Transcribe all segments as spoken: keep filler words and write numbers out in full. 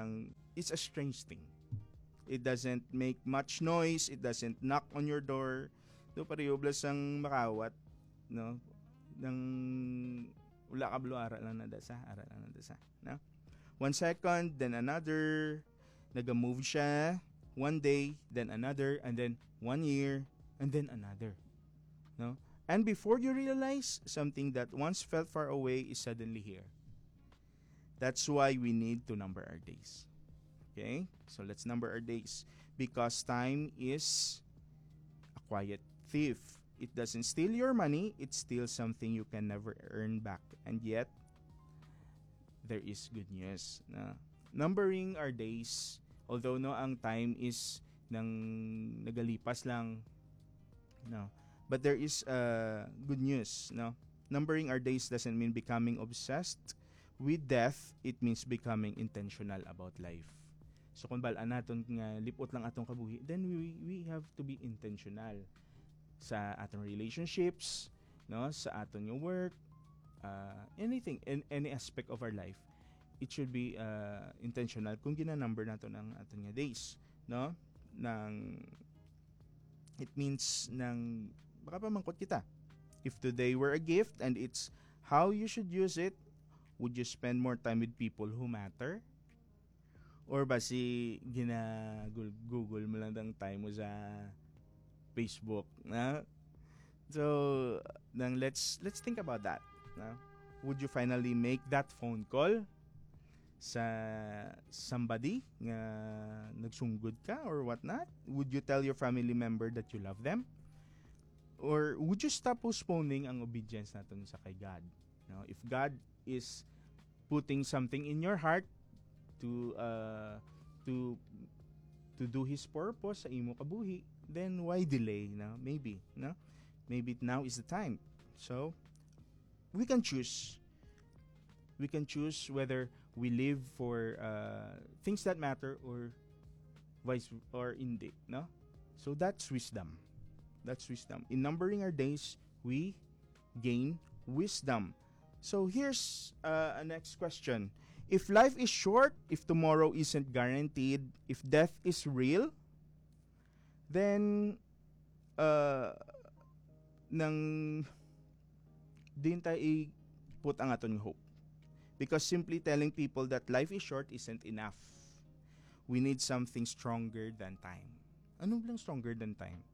ang it's a strange thing. It doesn't make much noise, it doesn't knock on your door. Do parehoblas ang makawat, no? Nang wala ka blo ara lang nadasa, ara lang nadasa, no? One second, then another, naga-move siya, one day, then another, and then one year, and then another, no? And before you realize, something that once felt far away is suddenly here. That's why we need to number our days. Okay? So let's number our days. Because time is a quiet thief. It doesn't steal your money. It steals something you can never earn back. And yet, there is good news. Na numbering our days, although no, ang time is nang nagalipas lang, no, but there is uh, good news, no? Numbering our days doesn't mean becoming obsessed with death. It means becoming intentional about life. So kung balaan naton nga lipot lang atong kabuhi, then we we have to be intentional sa atong relationships, no? Sa aton yung work, uh, anything, in any aspect of our life. It should be uh, intentional kung gina-number naton ang aton nga days, no? Nang it means nang baka pa mangkot kita. If today were a gift and it's how you should use it, would you spend more time with people who matter? Or ba si gina Google mo lang ang time mo sa Facebook, na? So, nang let's let's think about that, na? Would you finally make that phone call sa somebody nga nagsunggod ka or whatnot? Would you tell your family member that you love them? Or would you stop postponing ang obedience natin sa kay God? No, if God is putting something in your heart to uh, to to do His purpose sa imo kabuhi, then why delay? No, maybe, no, maybe now is the time. So we can choose. We can choose whether we live for uh, things that matter or vice or hindi. No, so that's wisdom. That's wisdom. In numbering our days, we gain wisdom. So here's uh, a next question. If life is short, if tomorrow isn't guaranteed, if death is real, then uh, nang din tayo i-put ang aton hope. Because simply telling people that life is short isn't enough. We need something stronger than time. Ano lang stronger than time?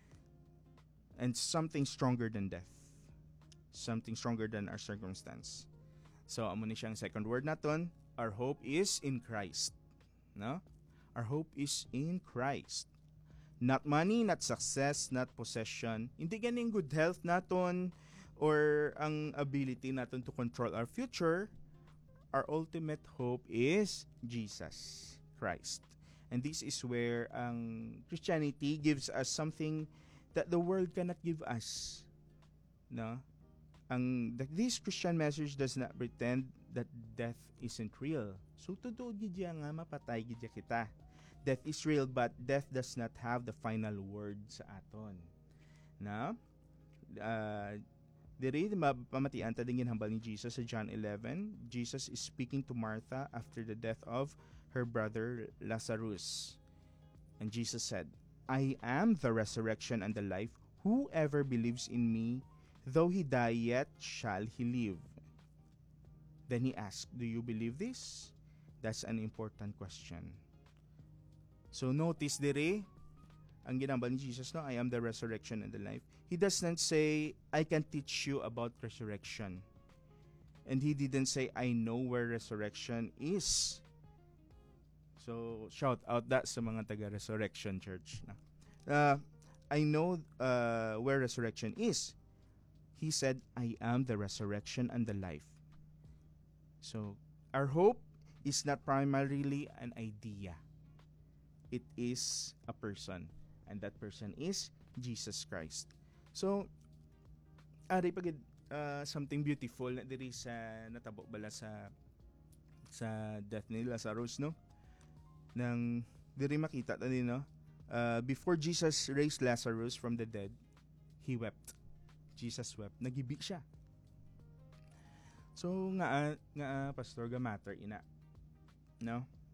And something stronger than death. Something stronger than our circumstance. So, amo ni siyang second word naton. Our hope is in Christ. No? Our hope is in Christ. Not money, not success, not possession. Hindi ganing good health naton or ang ability naton to control our future. Our ultimate hope is Jesus Christ. And this is where ang Christianity gives us something that the world cannot give us. No? Ang this Christian message does not pretend that death isn't real. So tutuod gidya nga mapatay gidya kita. Death is real, but death does not have the final word sa aton. Na? Uh, Diri pamatian ta dingin hambal ni Jesus sa John eleven. Jesus is speaking to Martha after the death of her brother Lazarus. And Jesus said, I am the resurrection and the life. Whoever believes in me, though he die, yet shall he live. Then he asked, do you believe this? That's an important question. So notice dire, ang ginambal ni Jesus, no, I am the resurrection and the life. He does not say, I can teach you about resurrection. And he didn't say, I know where resurrection is. So, shout out that sa mga taga-Resurrection Church. Uh, I know uh, where resurrection is. He said, I am the resurrection and the life. So, our hope is not primarily an idea. It is a person. And that person is Jesus Christ. So, ari pag uh, something beautiful na diri sa natabo bala sa sa death ni Lazarus, no? Nang diri makita tani, no, uh, before Jesus raised Lazarus from the dead, he wept. Jesus wept. Nagibi siya. So nga nga pastor ga matter ina, no?